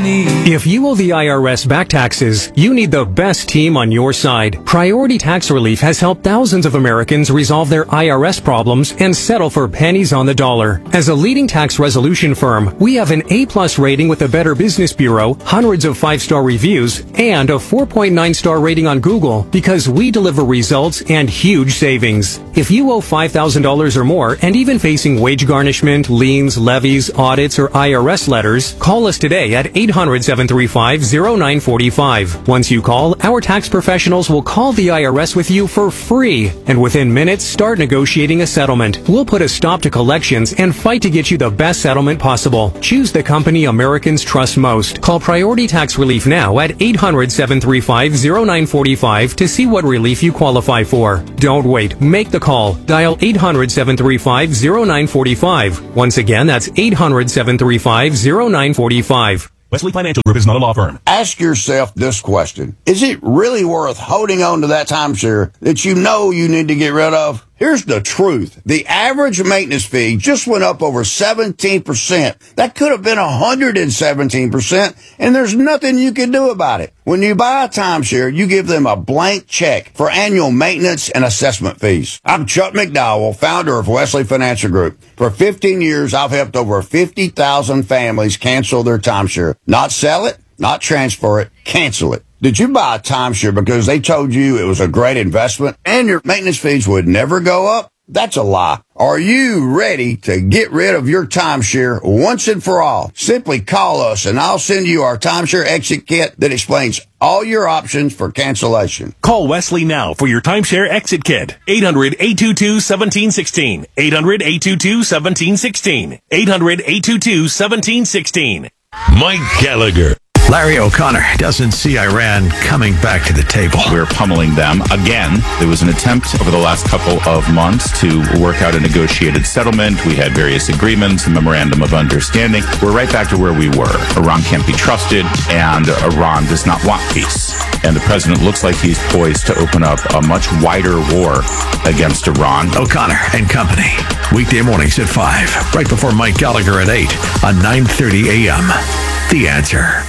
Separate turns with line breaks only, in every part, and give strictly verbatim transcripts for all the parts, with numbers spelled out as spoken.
need.
If you owe the I R S back taxes, you need the best team on your side. Priority Tax Relief has helped thousands of Americans resolve their I R S problems and settle for pennies on the dollar. As a leading tax resolution firm, we have an A-plus rating with the Better Business Bureau, hundreds of five-star reviews, and a four point nine star rating on Google because we deliver results and huge savings. If you owe five thousand dollars or more and even facing wage garnishment, liens, levies, audits, or I R S letters, call us today at eight hundred, seven three five, zero nine four five. Once you call, our tax professionals will call the I R S with you for free, and within minutes, start negotiating a settlement. We'll put a stop to collections and fight to get you the best settlement possible. Choose the company Americans trust most. Call Priority Tax Relief now at eight hundred, seven three five, zero nine four five to see what relief you qualify for. Don't wait. Make the call. Dial eight hundred, seven three five, zero nine four five. Once again, that's eight hundred, seven three five, zero nine four five.
Wesley Financial Group is not a law firm.
Ask yourself this question. Is it really worth holding on to that timeshare that you know you need to get rid of? Here's the truth. The average maintenance fee just went up over seventeen percent. That could have been one hundred seventeen percent, and there's nothing you can do about it. When you buy a timeshare, you give them a blank check for annual maintenance and assessment fees. I'm Chuck McDowell, founder of Wesley Financial Group. For fifteen years, I've helped over fifty thousand families cancel their timeshare. Not sell it, not transfer it, cancel it. Did you buy a timeshare because they told you it was a great investment and your maintenance fees would never go up? That's a lie. Are you ready to get rid of your timeshare once and for all? Simply call us and I'll send you our timeshare exit kit that explains all your options for cancellation.
Call Wesley now for your timeshare exit kit. eight hundred, eight two two, one seven one six. eight hundred, eight two two, one seven one six. eight hundred, eight two two, one seven one six.
Mike Gallagher.
Larry O'Connor doesn't see Iran coming back to the table.
We're pummeling them again. There was an attempt over the last couple of months to work out a negotiated settlement. We had various agreements, a memorandum of understanding. We're right back to where we were. Iran can't be trusted, and Iran does not want peace. And the president looks like he's poised to open up a much wider war against Iran.
O'Connor and Company. Weekday mornings at five, right before Mike Gallagher at eight on nine thirty a.m. The Answer.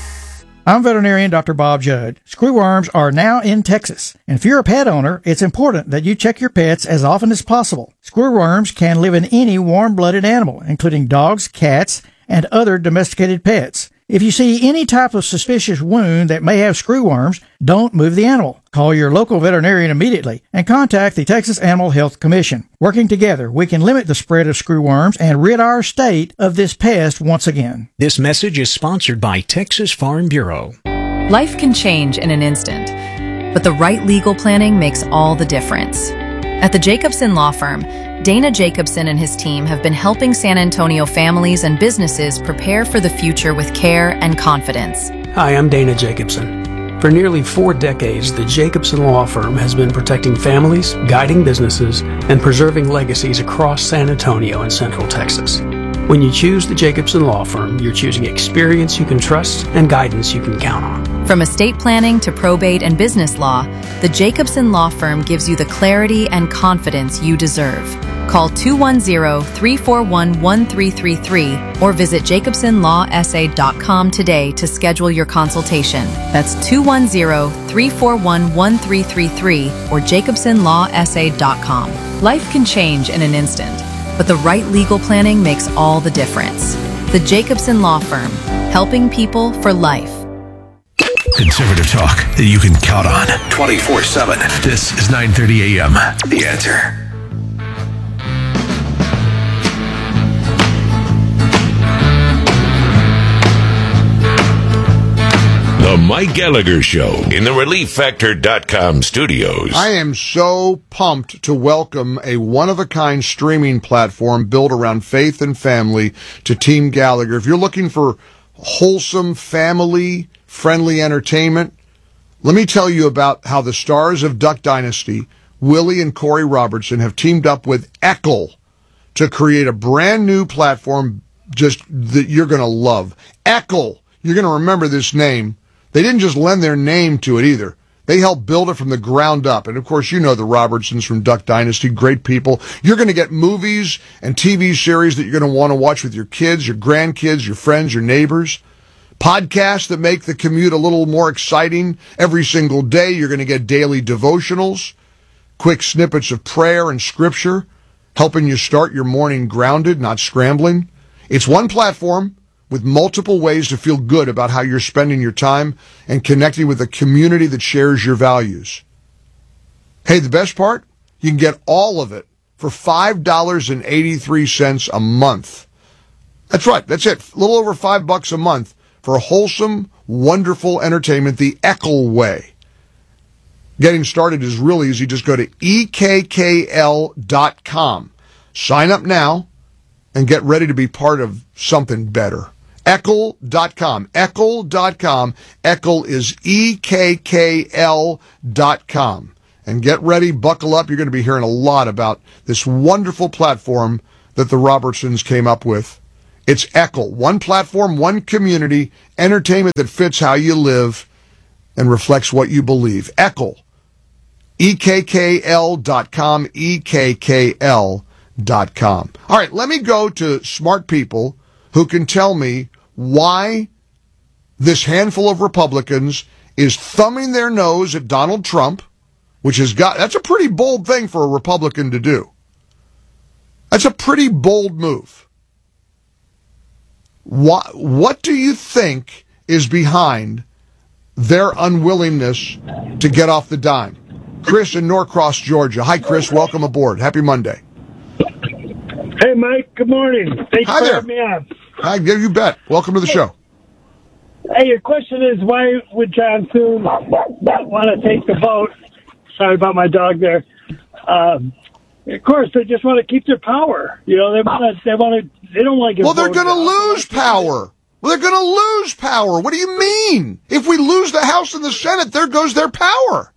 I'm veterinarian Doctor Bob Judd. Screwworms are now in Texas. And if you're a pet owner, it's important that you check your pets as often as possible. Screwworms can live in any warm-blooded animal, including dogs, cats, and other domesticated pets. If you see any type of suspicious wound that may have screwworms, don't move the animal. Call your local veterinarian immediately and contact the Texas Animal Health Commission. Working together, we can limit the spread of screwworms and rid our state of this pest once again.
This message is sponsored by Texas Farm Bureau.
Life can change in an instant, but the right legal planning makes all the difference. At the Jacobson Law Firm, Dana Jacobson and his team have been helping San Antonio families and businesses prepare for the future with care and confidence.
Hi, I'm Dana Jacobson. For nearly four decades, the Jacobson Law Firm has been protecting families, guiding businesses, and preserving legacies across San Antonio and Central Texas. When you choose the Jacobson Law Firm, you're choosing experience you can trust and guidance you can count on.
From estate planning to probate and business law, the Jacobson Law Firm gives you the clarity and confidence you deserve. Call two one zero, three four one, one three three three or visit jacobson law s a dot com today to schedule your consultation. That's two one zero, three four one, one three three three or jacobson law s a dot com. Life can change in an instant, but the right legal planning makes all the difference. The Jacobson Law Firm, helping people for life.
Conservative talk that you can count on twenty-four seven. This is nine thirty a.m. The Answer.
The Mike Gallagher Show in the relief factor dot com studios.
I am so pumped to welcome a one-of-a-kind streaming platform built around faith and family to Team Gallagher. If you're looking for wholesome, family-friendly entertainment, let me tell you about how the stars of Duck Dynasty, Willie and Corey Robertson, have teamed up with Eccl to create a brand new platform just that you're going to love. Eccl. You're going to remember this name. They didn't just lend their name to it either. They helped build it from the ground up. And, of course, you know the Robertsons from Duck Dynasty, great people. You're going to get movies and T V series that you're going to want to watch with your kids, your grandkids, your friends, your neighbors. Podcasts that make the commute a little more exciting every single day. You're going to get daily devotionals, quick snippets of prayer and scripture, helping you start your morning grounded, not scrambling. It's one platform with multiple ways to feel good about how you're spending your time and connecting with a community that shares your values. Hey, the best part? You can get all of it for five dollars and eighty-three cents a month. That's right. That's it. A little over five bucks a month for wholesome, wonderful entertainment the Eccl way. Getting started is really easy. Just go to E K K L dot com. Sign up now and get ready to be part of something better. Eccl dot com. Eccl dot com. Eccl is E K K L dot com. And get ready, buckle up. You're going to be hearing a lot about this wonderful platform that the Robertsons came up with. It's Eccl. One platform, one community, entertainment that fits how you live and reflects what you believe. Eccl. E K K L dot com. E K K L dot com. All right, let me go to smart people who can tell me why this handful of Republicans is thumbing their nose at Donald Trump, which has got, that's a pretty bold thing for a Republican to do. That's a pretty bold move. What, what do you think is behind their unwillingness to get off the dime? Chris in Norcross, Georgia. Hi, Chris. Welcome aboard. Happy Monday.
Hey, Mike. Good morning. Thanks
Hi
for
there.
having me on.
Hi, you bet. Welcome to the show.
Hey, your question is, why would John Thune not want to take the vote? Sorry about my dog there. Um, of course, they just want to keep their power. You know, they want to. They want to. They don't want to get.
Well, they're going to
out.
lose power. Well, they're going to lose power. What do you mean? If we lose the House and the Senate, there goes their power.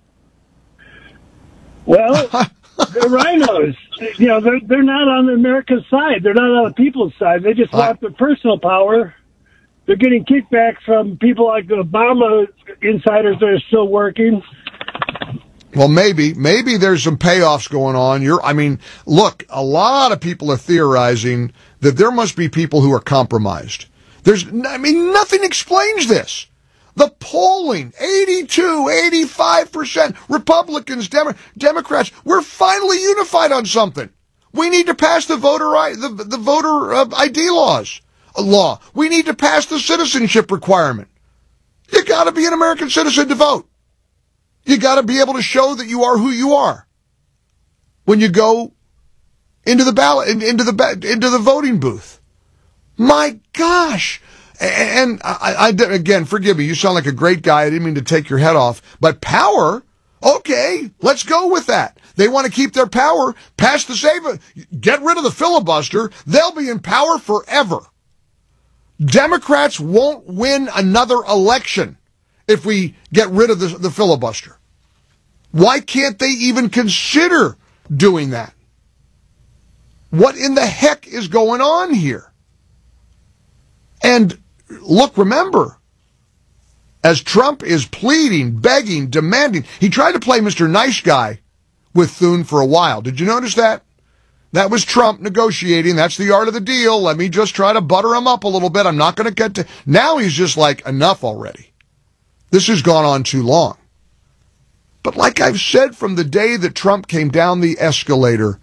Well, they're rhinos. You know, they're they're not on the American side. They're not on the people's side. They just want their personal power. They're getting kickbacks from people like the Obama insiders that are still working.
Well, maybe, maybe there's some payoffs going on. You're, I mean, look, a lot of people are theorizing that there must be people who are compromised. There's, I mean, nothing explains this. The polling, eighty-two, eighty-five percent, Republicans, Dem- Democrats, we're finally unified on something. We need to pass the voter, I- the, the voter uh, I D laws, uh, law. We need to pass the citizenship requirement. You gotta be an American citizen to vote. You got to be able to show that you are who you are when you go into the ballot, into the into the voting booth. My gosh! And I, I again, forgive me. You sound like a great guy. I didn't mean to take your head off, but power. Okay, let's go with that. They want to keep their power. Pass the save. Get rid of the filibuster. They'll be in power forever. Democrats won't win another election if we get rid of the, the filibuster. Why can't they even consider doing that? What in the heck is going on here? And look, remember, as Trump is pleading, begging, demanding, he tried to play Mister Nice Guy with Thune for a while. Did you notice that? That was Trump negotiating. That's the art of the deal. Let me just try to butter him up a little bit. I'm not going to get to... Now he's just like, enough already. This has gone on too long. But like I've said from the day that Trump came down the escalator,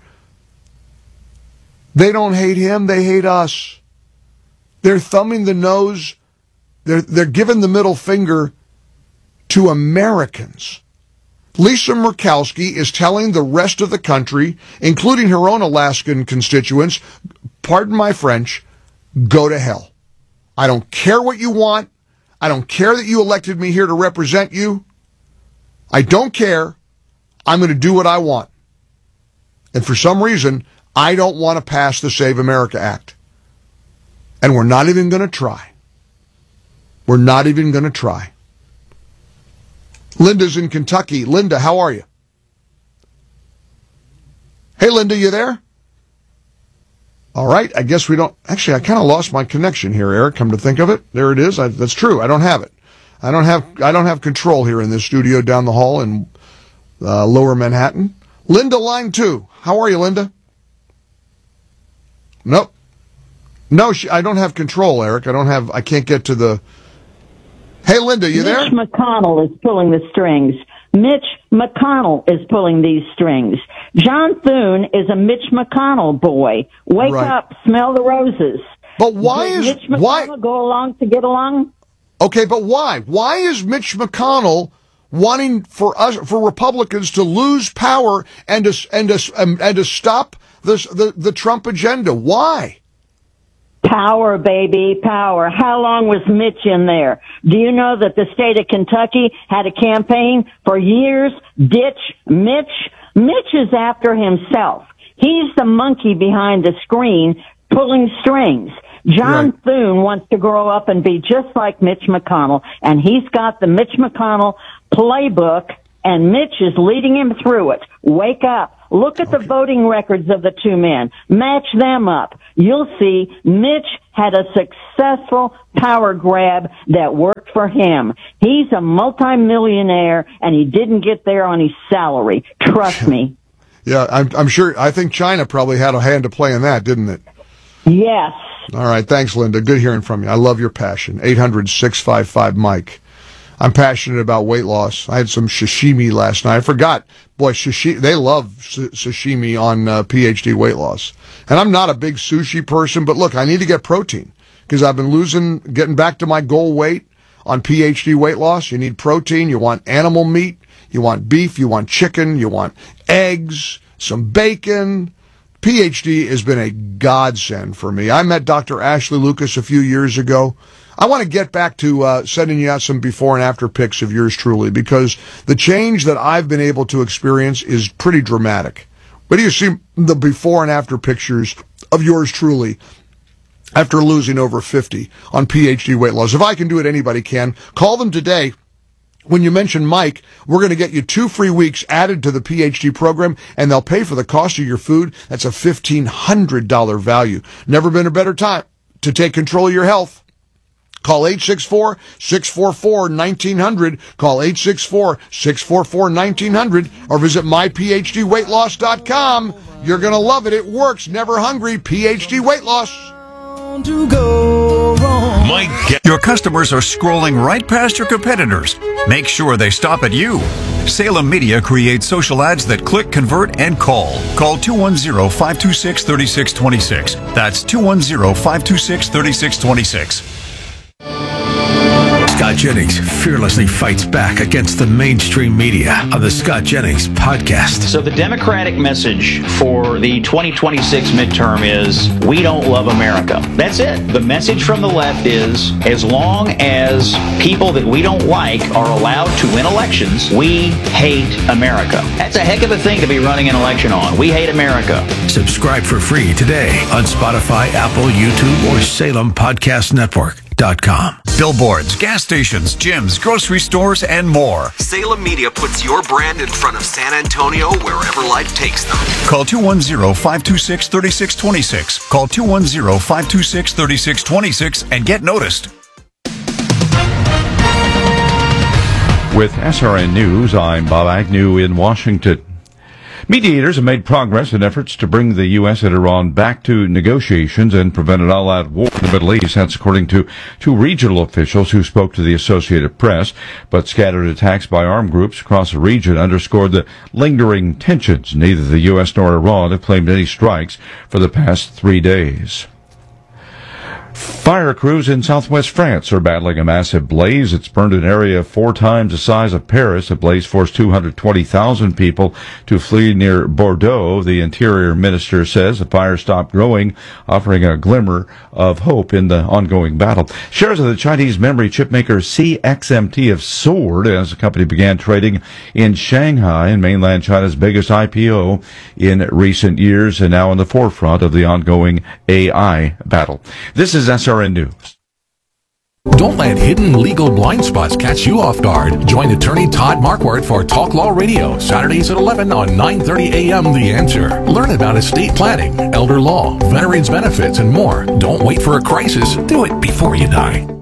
they don't hate him, they hate us. They're thumbing the nose, they're, they're giving the middle finger to Americans. Lisa Murkowski is telling the rest of the country, including her own Alaskan constituents, pardon my French, go to hell. I don't care what you want. I don't care that you elected me here to represent you. I don't care. I'm going to do what I want. And for some reason, I don't want to pass the Save America Act. And we're not even going to try. We're not even going to try. Linda's in Kentucky. Linda, how are you? Hey, Linda, you there? All right, I guess we don't... Actually, I kind of lost my connection here, Eric, come to think of it. There it is. I, that's true. I don't have it. I don't have I don't have control here in this studio down the hall in uh, Lower Manhattan. Linda, line two. How are you, Linda? Nope. No, she, I don't have control, Eric. I don't have, I can't get to the... Hey, Linda, you
Mitch
there?
Mitch McConnell is pulling the strings. Mitch McConnell is pulling these strings. John Thune is a Mitch McConnell boy. Wake
Right.
up, smell the roses.
But why
Did
is...
Mitch McConnell
why?
go along to get along?
Okay, but why? Why is Mitch McConnell wanting for us, for Republicans to lose power and to and to and, and to stop this the the Trump agenda? Why?
Power, baby, power. How long was Mitch in there? Do you know that the state of Kentucky had a campaign for years? Ditch Mitch. Mitch is after himself. He's the monkey behind the screen pulling strings. John
Right.
Thune wants to grow up and be just like Mitch McConnell, and he's got the Mitch McConnell playbook, and Mitch is leading him through it. Wake up. Look at the voting records of the two men. Match them up. You'll see Mitch had a successful power grab that worked for him. He's a multimillionaire, and he didn't get there on his salary. Trust me.
Yeah, I'm, I'm sure. I think China probably had a hand to play in that, didn't it?
Yes.
All right. Thanks, Linda. Good hearing from you. I love your passion. eight hundred, six five five, Mike. I'm passionate about weight loss. I had some sashimi last night. I forgot. Boy, sashimi, they love sashimi on uh, P H D weight loss. And I'm not a big sushi person, but look, I need to get protein because I've been losing, getting back to my goal weight on P H D weight loss. You need protein. You want animal meat. You want beef. You want chicken. You want eggs, some bacon. P H D has been a godsend for me. I met Doctor Ashley Lucas a few years ago. I want to get back to uh, sending you out some before and after pics of yours truly, because the change that I've been able to experience is pretty dramatic. Where do you see the before and after pictures of yours truly after losing over fifty on P H D weight loss? If I can do it, anybody can. Call them today. When you mention Mike, we're going to get you two free weeks added to the P H D program, and they'll pay for the cost of your food. That's a fifteen hundred dollars value. Never been a better time to take control of your health. Call eight six four, six four four, one nine zero zero. Call eight six four, six four four, one nine zero zero or visit my p h d weight loss dot com. You're going to love it. It works. Never hungry. P H D weight loss.
To go wrong.
Mike, your customers are scrolling right past your competitors. Make sure they stop at you. Salem Media creates social ads that click, convert, and call. Call two one zero, five two six, three six two six. That's two one zero, five two six, three six two six. Scott Jennings fearlessly fights back against the mainstream media on the Scott Jennings podcast.
So the Democratic message for the twenty twenty-six midterm is, we don't love America. That's it. The message from the left is, as long as people that we don't like are allowed to win elections, we hate America. That's a heck of a thing to be running an election on. We hate America.
Subscribe for free today on Spotify, Apple, YouTube, or Salem Podcast Network. Dot com. Billboards, gas stations, gyms, grocery stores, and more.
Salem Media puts your brand in front of San Antonio wherever life takes them.
Call two one zero, five two six, three six two six. Call two one zero, five two six, three six two six and get noticed.
With S R N News, I'm Bob Agnew in Washington. Mediators have made progress in efforts to bring the U S and Iran back to negotiations and prevent an all-out war in the Middle East. That's according to two regional officials who spoke to the Associated Press. But scattered attacks by armed groups across the region underscored the lingering tensions. Neither the U S nor Iran have claimed any strikes for the past three days. Fire crews in southwest France are battling a massive blaze. It's burned an area four times the size of Paris. The blaze forced two hundred twenty thousand people to flee near Bordeaux. The Interior Minister says the fire stopped growing, offering a glimmer of hope in the ongoing battle. Shares of the Chinese memory chip maker C X M T have soared as the company began trading in Shanghai, in mainland China's biggest I P O in recent years, and now in the forefront of the ongoing A I battle. This is S R N News.
Don't let hidden legal blind spots catch you off guard. Join attorney Todd Marquardt for Talk Law Radio, Saturdays at eleven on nine thirty a.m. The Answer. Learn about estate planning, elder law, veterans benefits, and more. Don't wait for a crisis. Do it before you die.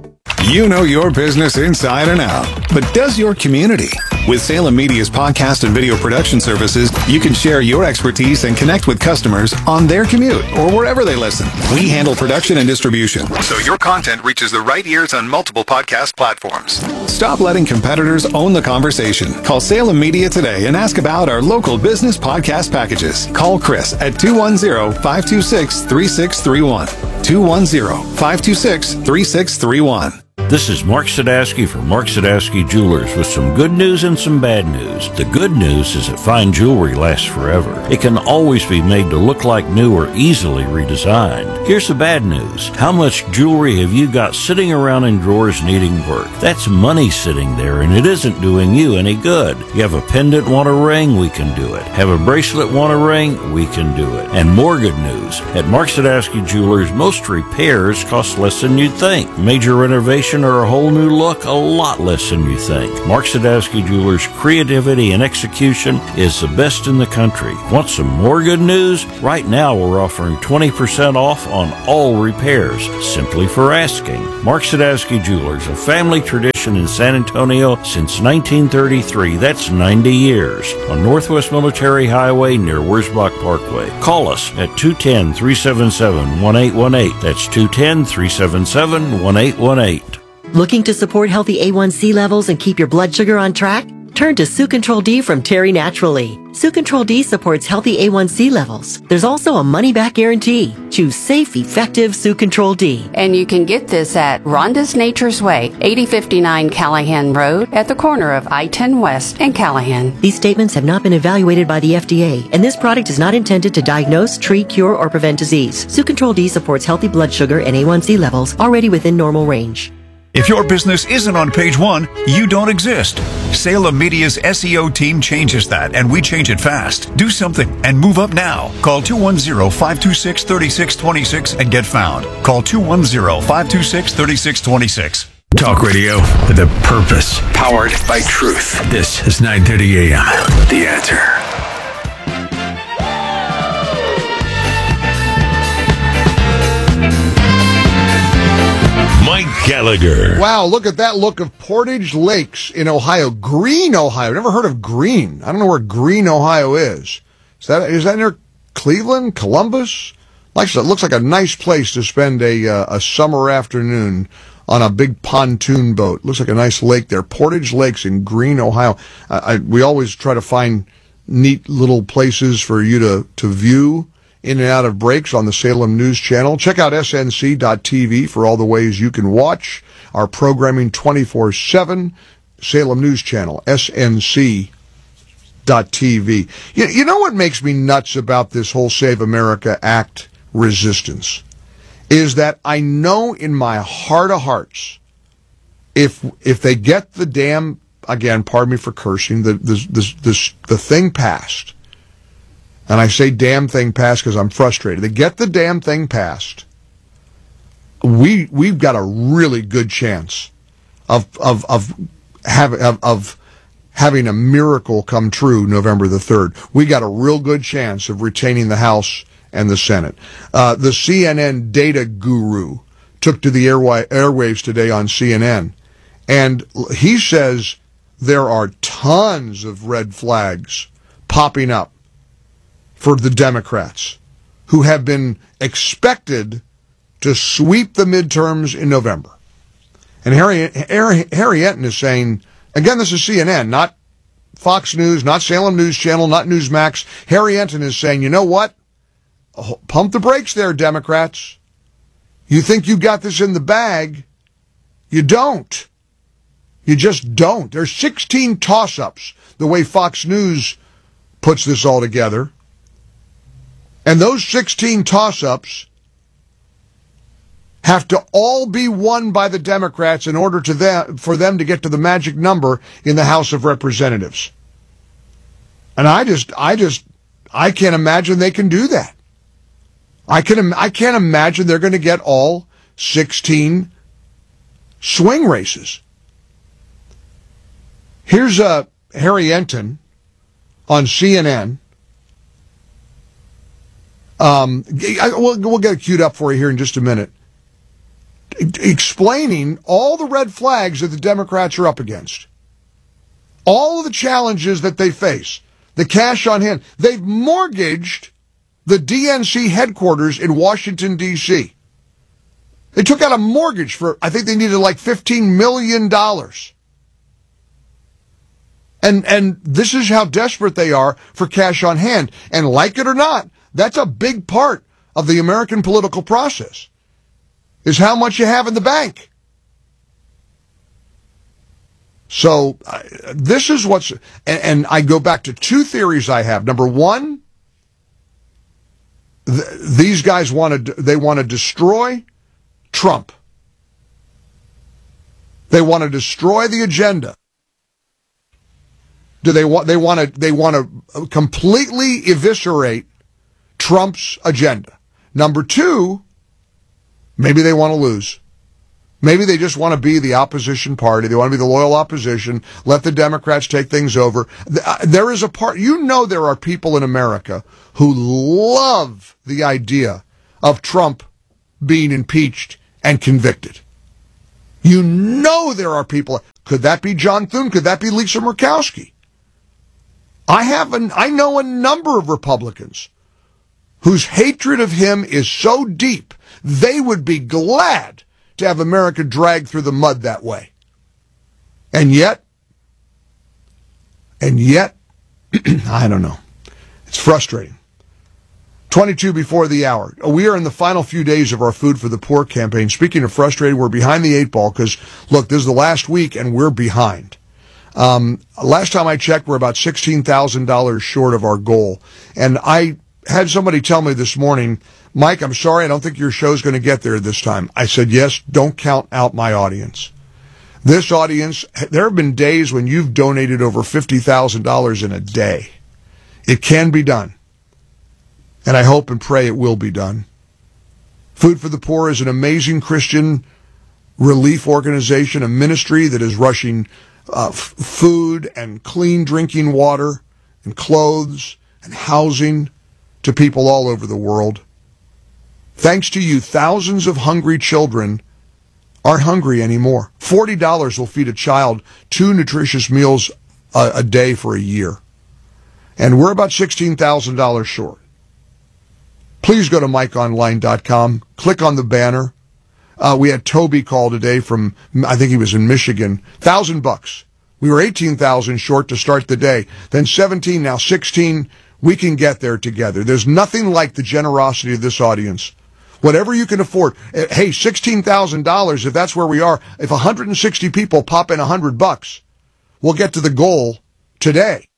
You know your business inside and out, but does your community? With Salem Media's podcast and video production services, you can share your expertise and connect with customers on their commute or wherever they listen. We handle production and distribution, so your content reaches the right ears on multiple podcast platforms. Stop letting competitors own the conversation. Call Salem Media today and ask about our local business podcast packages. Call Chris at two one zero, five two six, three six three one. two one zero, five two six, three six three one.
This is Mark Sadowski from Mark Sadowski Jewelers with some good news and some bad news. The good news is that fine jewelry lasts forever. It can always be made to look like new or easily redesigned. Here's the bad news. How much jewelry have you got sitting around in drawers needing work? That's money sitting there, and it isn't doing you any good. You have a pendant, want a ring? We can do it. Have a bracelet, want a ring? We can do it. And more good news. At Mark Sadowski Jewelers, most repairs cost less than you'd think. Major renovation or a whole new look, a lot less than you think. Mark Sadowski Jewelers' creativity and execution is the best in the country. Want some more good news? Right now we're offering twenty percent off on all repairs, simply for asking. Mark Sadowski Jewelers, a family tradition in San Antonio since nineteen thirty-three. That's ninety years. On Northwest Military Highway near Wurzbach Parkway. Call us at two one zero, three seven seven, one eight one eight. That's two one zero, three seven seven, one eight one eight.
Looking to support healthy A one C levels and keep your blood sugar on track? Turn to Sue Control D from Terry Naturally. Sue Control D supports healthy A one C levels. There's also a money-back guarantee. Choose safe, effective Sue Control D.
And you can get this at Rhonda's Nature's Way, eighty fifty-nine Callahan Road, at the corner of I ten West and Callahan.
These statements have not been evaluated by the F D A, and this product is not intended to diagnose, treat, cure, or prevent disease. Sue Control D supports healthy blood sugar and A one C levels already within normal range.
If your business isn't on page one, you don't exist. Salem Media's S E O team changes that, and we change it fast. Do something and move up now. Call two one zero, five two six, three six two six and get found. Call two one zero, five two six, three six two six.
Talk radio with a purpose. Powered by truth. This is nine thirty a.m. The Answer.
Mike Gallagher.
Wow, look at that look of Portage Lakes in Ohio. Greene, Ohio. Never heard of Greene. I don't know where Greene, Ohio is. Is that is that near Cleveland, Columbus? Like it looks like a nice place to spend a uh, a summer afternoon on a big pontoon boat. Looks like a nice lake there. Portage Lakes in Greene, Ohio. I, I, we always try to find neat little places for you to, to view in and out of breaks on the Salem News Channel. Check out S N C dot T V for all the ways you can watch our programming twenty-four seven. Salem News Channel, S N C dot T V. You, you know what makes me nuts about this whole Save America Act resistance? Is that I know in my heart of hearts, if if they get the damn, again, pardon me for cursing, the the the, the, the thing passed, and I say damn thing passed because I'm frustrated. They get the damn thing passed. We we've got a really good chance of of of having of, of having a miracle come true November the third. We got a real good chance of retaining the House and the Senate. Uh, the C N N data guru took to the airwa- airwaves today on C N N, and he says there are tons of red flags popping up for the Democrats, who have been expected to sweep the midterms in November. And Harry, Harry, Harry Enton is saying, again, this is C N N, not Fox News, not Salem News Channel, not Newsmax. Harry Enton is saying, you know what? Pump the brakes there, Democrats. You think you got this in the bag. You don't. You just don't. There's sixteen toss-ups, the way Fox News puts this all together. And those sixteen toss-ups have to all be won by the Democrats in order to them, for them to get to the magic number in the House of Representatives. And I just, I just, I can't imagine they can do that. I can, I can't imagine they're going to get all sixteen swing races. Here's uh, Harry Enton on C N N. Um, I, we'll, we'll get it queued up for you here in just a minute. explaining all the red flags that the Democrats are up against. All of the challenges that they face. The cash on hand. They've mortgaged the D N C headquarters in Washington, D C They took out a mortgage for, I think they needed like fifteen million dollars. And, and this is how desperate they are for cash on hand. And like it or not, that's a big part of the American political process, is how much you have in the bank. So uh, this is what's, and, and I go back to two theories I have. Number one, th- these guys want to, they want to destroy Trump. They want to destroy the agenda. Do they want, they want to, they want to completely eviscerate Trump's agenda. Number two, maybe they want to lose. Maybe they just want to be the opposition party. They want to be the loyal opposition. Let the Democrats take things over. There is a part, you know, there are people in America who love the idea of Trump being impeached and convicted. You know there are people. Could that be John Thune? Could that be Lisa Murkowski? I have an, I know a number of Republicans whose hatred of him is so deep, they would be glad to have America dragged through the mud that way. And yet, and yet, I don't know. It's frustrating. twenty-two before the hour. We are in the final few days of our Food for the Poor campaign. Speaking of frustrated, we're behind the eight ball because, look, this is the last week and we're behind. Um, last time I checked, we're about sixteen thousand dollars short of our goal. And I had somebody tell me this morning, Mike, I'm sorry, I don't think your show's going to get there this time. I said, yes, don't count out my audience. This audience, there have been days when you've donated over fifty thousand dollars in a day. It can be done. And I hope and pray it will be done. Food for the Poor is an amazing Christian relief organization, a ministry that is rushing uh, f- food and clean drinking water and clothes and housing to people all over the world. Thanks to you, thousands of hungry children aren't hungry anymore. forty dollars will feed a child two nutritious meals a, a day for a year. And we're about sixteen thousand dollars short. Please go to mike online dot com, click on the banner. Uh, we had Toby call today from, I think he was in Michigan, thousand bucks. We were eighteen thousand short to start the day, then seventeen, now sixteen. We can get there together. There's nothing like the generosity of this audience. Whatever you can afford. Hey, sixteen thousand dollars, if that's where we are, if one hundred sixty people pop in one hundred bucks, we'll get to the goal today.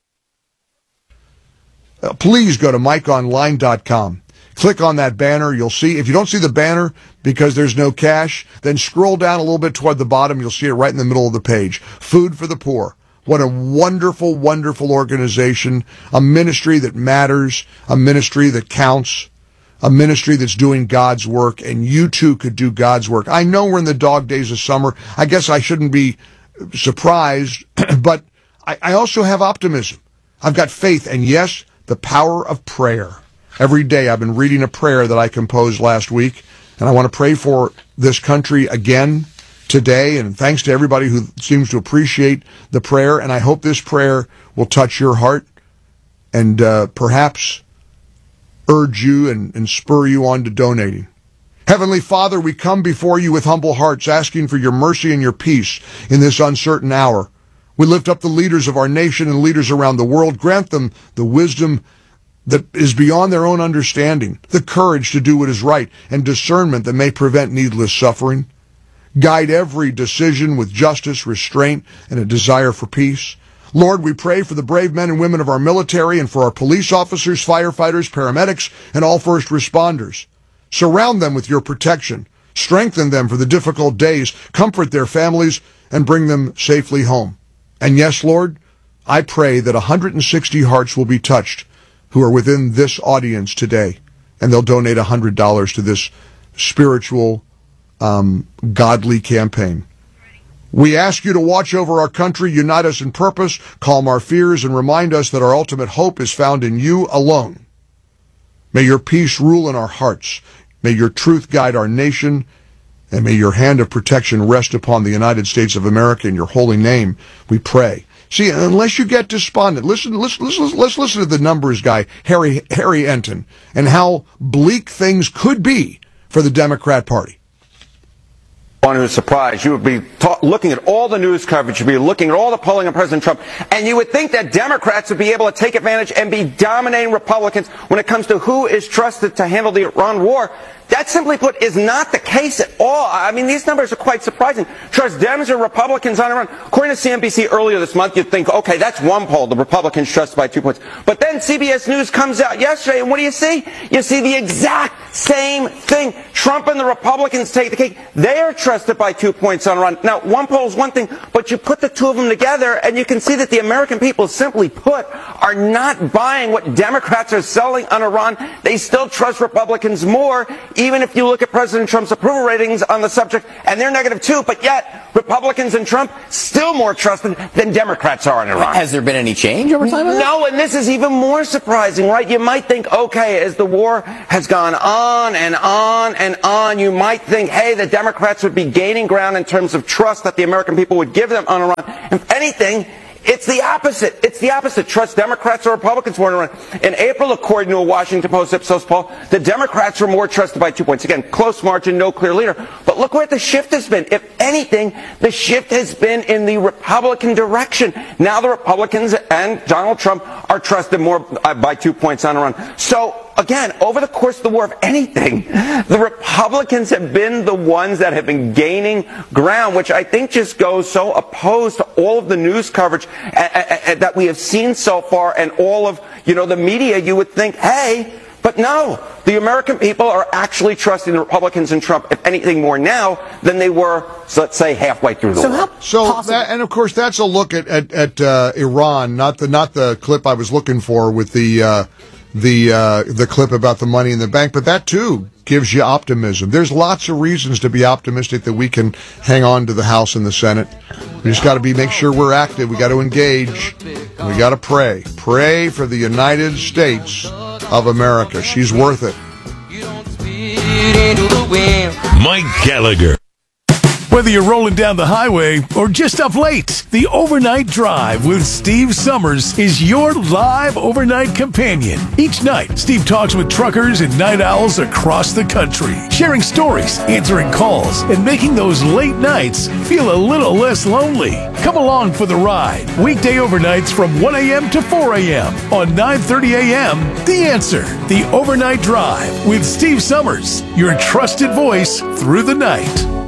Uh, please go to mike online dot com. Click on that banner. You'll see, if you don't see the banner because there's no cash, then scroll down a little bit toward the bottom. You'll see it right in the middle of the page. Food for the Poor. What a wonderful, wonderful organization. A ministry that matters. A ministry that counts. A ministry that's doing God's work. And you too could do God's work. I know we're in the dog days of summer. I guess I shouldn't be surprised, but I, I also have optimism. I've got faith. And yes, the power of prayer. Every day I've been reading a prayer that I composed last week, and I want to pray for this country again today, and thanks to everybody who seems to appreciate the prayer, and I hope this prayer will touch your heart and uh, perhaps urge you and, and spur you on to donating. Heavenly Father, we come before you with humble hearts, asking for your mercy and your peace in this uncertain hour. We lift up the leaders of our nation and leaders around the world. Grant them the wisdom that is beyond their own understanding, the courage to do what is right, and discernment that may prevent needless suffering. Guide every decision with justice, restraint, and a desire for peace. Lord, we pray for the brave men and women of our military and for our police officers, firefighters, paramedics, and all first responders. Surround them with your protection. Strengthen them for the difficult days. Comfort their families and bring them safely home. And yes, Lord, I pray that one hundred sixty hearts will be touched who are within this audience today, and they'll donate one hundred dollars to this spiritual, um, godly campaign. We ask you to watch over our country, unite us in purpose, calm our fears, and remind us that our ultimate hope is found in you alone. May your peace rule in our hearts. May your truth guide our nation, And may your hand of protection rest upon the United States of America. In your holy name, we pray. See, unless you get despondent, listen, listen, listen, let's listen to the numbers guy, Harry, Harry Enton, and how bleak things could be for the Democrat Party.
One who's surprised, you would be ta- looking at all the news coverage, you'd be looking at all the polling of President Trump, and you would think that Democrats would be able to take advantage and be dominating Republicans when it comes to who is trusted to handle the Iran war. That, simply put, is not the case at all. I mean, these numbers are quite surprising. Trust Dems or Republicans on Iran. According to C N B C earlier this month, you'd think, okay, that's one poll. The Republicans trusted by two points. But then C B S News comes out yesterday, and what do you see? You see the exact same thing. Trump and the Republicans take the cake. They are trusted by two points on Iran. Now, one poll is one thing, but you put the two of them together, and you can see that the American people, simply put, are not buying what Democrats are selling on Iran. They still trust Republicans more, even if you look at President Trump's approval ratings on the subject, and they're negative too, but yet Republicans and Trump still more trusted than Democrats are in Iran.
Has there been any change over time?
No, and this is even more surprising, right? You might think, okay, as the war has gone on and on and on, you might think, hey, the Democrats would be gaining ground in terms of trust that the American people would give them on Iran. If anything, it's the opposite. It's the opposite. Trust Democrats or Republicans more than Iran. In April, according to a Washington Post Ipsos poll, the Democrats were more trusted by two points. Again, close margin, no clear leader. But look where the shift has been. If anything, the shift has been in the Republican direction. Now the Republicans and Donald Trump are trusted more by two points on Iran. So, again, over the course of the war, if anything, the Republicans have been the ones that have been gaining ground, which I think just goes so opposed to all of the news coverage a- a- a- that we have seen so far and all of, you know, the media. You would think, hey, but no, the American people are actually trusting the Republicans and Trump, if anything, more now than they were, so let's say, halfway through the
so
war.
So, that, and of course, that's a look at at, at uh, Iran, not the not the clip I was looking for with the. Uh, the uh, the clip about the money in the bank, but that too gives you optimism. There's lots of reasons to be optimistic that we can hang on to the House and the Senate. We just got to be make sure we're active. We got to engage. We got to pray. Pray for the United States of America. She's worth it.
Mike Gallagher.
Whether you're rolling down the highway or just up late, the Overnight Drive with Steve Summers is your live overnight companion. Each night, Steve talks with truckers and night owls across the country, sharing stories, answering calls, and making those late nights feel a little less lonely. Come along for the ride. Weekday overnights from one a.m. to four a.m. on nine thirty a.m. The Answer, the Overnight Drive with Steve Summers, your trusted voice through the night.